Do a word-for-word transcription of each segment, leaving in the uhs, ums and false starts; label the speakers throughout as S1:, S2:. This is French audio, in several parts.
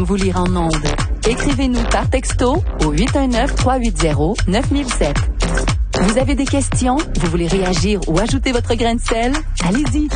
S1: vous lire en ondes. Écrivez-nous par texto au huit un neuf, trois huit zéro, neuf mille sept. Vous avez des questions? Vous voulez réagir ou ajouter votre grain de sel? Allez-y!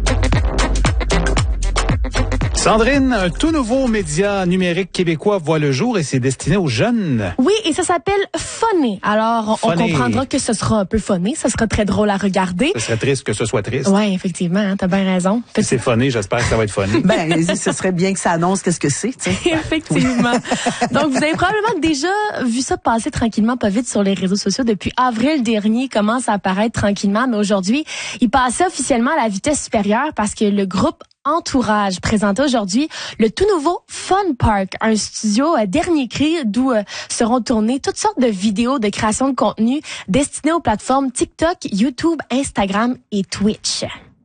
S2: Sandrine, un tout nouveau média numérique québécois voit le jour et c'est destiné aux jeunes.
S3: Oui, et ça s'appelle Funny. Alors, on
S2: Funny.
S3: comprendra que ce sera un peu funny. Ça sera très drôle à regarder.
S2: Ce serait triste que ce soit triste.
S3: Oui, effectivement, hein, t'as bien raison.
S2: Si c'est funny, j'espère que ça va être funny.
S4: Ben, ce serait bien que ça annonce qu'est-ce que c'est, tu sais.
S3: Effectivement. Donc, vous avez probablement déjà vu ça passer tranquillement, pas vite sur les réseaux sociaux. Depuis avril dernier, il commence à apparaître tranquillement. Mais aujourd'hui, il passait officiellement à la vitesse supérieure parce que le groupe Entourage présentait aujourd'hui le tout nouveau Fun Park, un studio euh, dernier cri d'où euh, seront tournées toutes sortes de vidéos de création de contenu destinées aux plateformes TikTok, YouTube, Instagram et Twitch.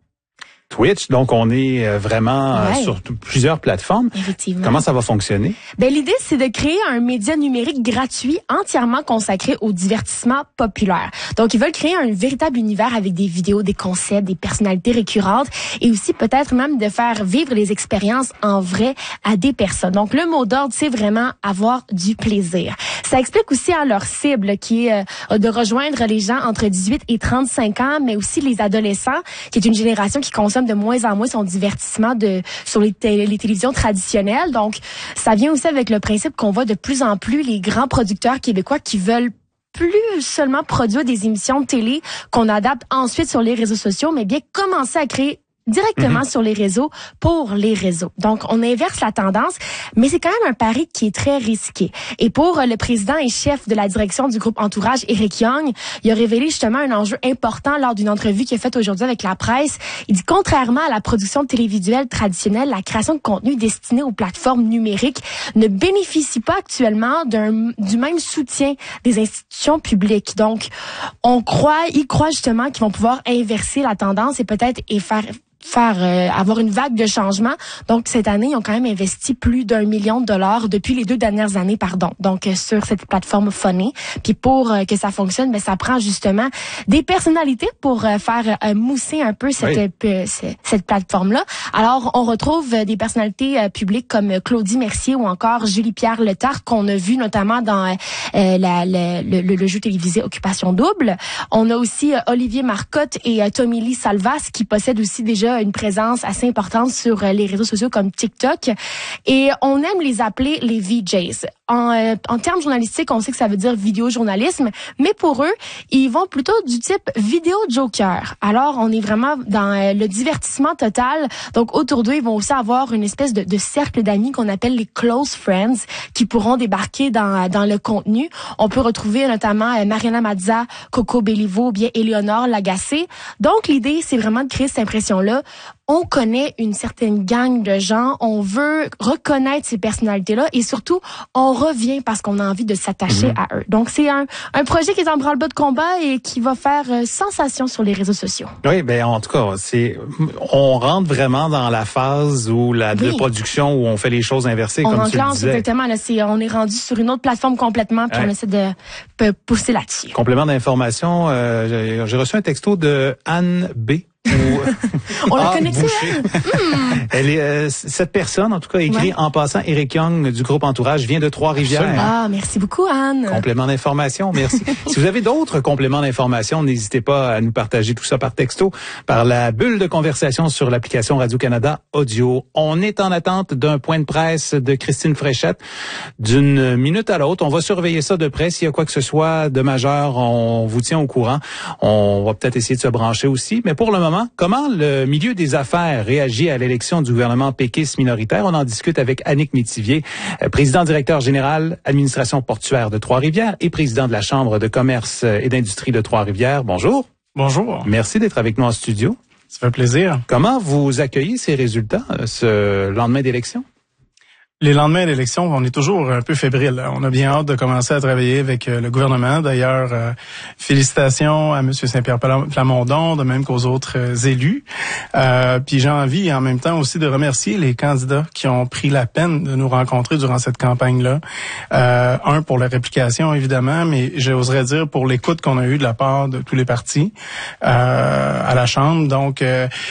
S2: Twitch, donc on est vraiment
S3: Ouais.
S2: euh, sur t- plusieurs plateformes.
S3: Effectivement.
S2: Comment ça va fonctionner?
S3: Ben, l'idée, c'est de créer un média numérique gratuit entièrement consacré au divertissement populaire. Donc, ils veulent créer un véritable univers avec des vidéos, des concepts, des personnalités récurrentes et aussi peut-être même de faire vivre les expériences en vrai à des personnes. Donc, le mot d'ordre, c'est vraiment avoir du plaisir. Ça explique aussi à leur cible qui est euh, de rejoindre les gens entre dix-huit et trente-cinq ans, mais aussi les adolescents, qui est une génération qui consomme de moins en moins son divertissement de sur les, té- les télévisions traditionnelles. Donc, ça vient aussi avec le principe qu'on voit de plus en plus les grands producteurs québécois qui veulent plus seulement produire des émissions de télé qu'on adapte ensuite sur les réseaux sociaux, mais bien commencer à créer directement mm-hmm. sur les réseaux pour les réseaux. Donc, on inverse la tendance, mais c'est quand même un pari qui est très risqué. Et pour le président et chef de la direction du groupe Entourage, Éric Young, il a révélé justement un enjeu important lors d'une entrevue qu'il a faite aujourd'hui avec la presse. Il dit, contrairement à la production télévisuelle traditionnelle, la création de contenu destiné aux plateformes numériques ne bénéficie pas actuellement d'un, du même soutien des institutions publiques. Donc, on croit, ils croient justement qu'ils vont pouvoir inverser la tendance et peut-être et faire faire euh, avoir une vague de changement. Donc, cette année, ils ont quand même investi plus d'un million de dollars depuis les deux dernières années, pardon. Donc, euh, sur cette plateforme Funny. Puis pour euh, que ça fonctionne, ben ça prend justement des personnalités pour euh, faire euh, mousser un peu cette,
S2: oui.
S3: euh, cette, cette plateforme-là. Alors, on retrouve euh, des personnalités euh, publiques comme euh, Claudie Mercier ou encore Julie-Pierre Letarte, qu'on a vu notamment dans euh, la, la, le, le, le jeu télévisé Occupation Double. On a aussi euh, Olivier Marcotte et euh, Tommy Lee Salvas qui possèdent aussi déjà une présence assez importante sur les réseaux sociaux comme TikTok. Et on aime les appeler les V Js. En, euh, en termes journalistiques, on sait que ça veut dire vidéojournalisme, mais pour eux, ils vont plutôt du type vidéo joker. Alors, on est vraiment dans euh, le divertissement total. Donc, autour d'eux, ils vont aussi avoir une espèce de, de cercle d'amis qu'on appelle les close friends qui pourront débarquer dans, dans le contenu. On peut retrouver notamment euh, Mariana Mazza, Coco Bellivo, bien Éléonore Lagacé. Donc, l'idée, c'est vraiment de créer cette impression-là. On connaît une certaine gang de gens, on veut reconnaître ces personnalités-là et surtout, on revient parce qu'on a envie de s'attacher mmh. à eux. Donc, c'est un, un projet qui est en branle-bas de combat et qui va faire euh, sensation sur les réseaux sociaux.
S2: Oui, ben en tout cas, c'est on rentre vraiment dans la phase où la oui. de production où on fait les choses inversées,
S3: on
S2: comme tu le disais.
S3: Exactement, là, c'est, on est rendu sur une autre plateforme complètement, puis ouais. on essaie de p- pousser là-dessus.
S2: Complément d'information, euh, j'ai, j'ai reçu un texto de Anne B.
S3: On la connaît,
S2: mm. Elle est euh, cette personne, en tout cas, écrit ouais. en passant. Éric Young du groupe Entourage vient de Trois-Rivières.
S3: Absolument. Ah, merci beaucoup, Anne.
S2: Complément d'information, merci. Si vous avez d'autres compléments d'information, n'hésitez pas à nous partager tout ça par texto, par la bulle de conversation sur l'application Radio-Canada Audio. On est en attente d'un point de presse de Christine Fréchette d'une minute à l'autre. On va surveiller ça de près. S'il y a quoi que ce soit de majeur, on vous tient au courant. On va peut-être essayer de se brancher aussi. Mais pour le moment, comment le milieu des affaires réagit à l'élection du gouvernement péquiste minoritaire? On en discute avec Annick Métivier, président directeur général, administration portuaire de Trois-Rivières et président de la Chambre de commerce et d'industrie de Trois-Rivières. Bonjour.
S5: Bonjour.
S2: Merci d'être avec nous en studio.
S5: Ça fait plaisir.
S2: Comment vous accueillez ces résultats ce lendemain d'élection?
S5: Les lendemains d'élection, on est toujours un peu fébrile. On a bien hâte de commencer à travailler avec le gouvernement. D'ailleurs, euh, félicitations à M. Saint-Pierre Plamondon, de même qu'aux autres euh, élus. Euh, puis j'ai envie en même temps aussi de remercier les candidats qui ont pris la peine de nous rencontrer durant cette campagne-là. Euh, un, pour la réplication, évidemment, mais j'oserais dire pour l'écoute qu'on a eue de la part de tous les partis euh, à la Chambre. Donc, euh,